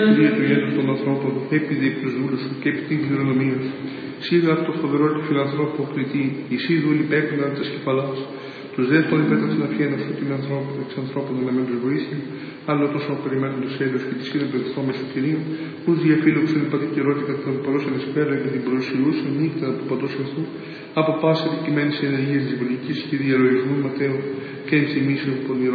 Κυρία του γένους των ανθρώπων, έπειδε επί τους δούλους σου και επί την κληρονομία σου. Σίγα αυτό φοβερό του φιλανθρώπου κριτή, εσύ δούλοι παίκοντα της κεφαλάς. Τους δε τον υπέτα στην αφιένα σου την ανθρώπου, εξ ανθρώπων αναμένους βοήθεια, άλλο τόσο περιμένουν τους έλεος και τη σύλλογη των δυθόμες του Κυρίου, ους διαφύλοξον υπατή καιρότητα των παρόσων εσπέρα και την προσιλούσαν νύχτα από παντός εθνού, από πάσα δικημένης ενεργείας διαβολικής και διαροϊσμού Ματέου και ενσημίσεων πονηρών.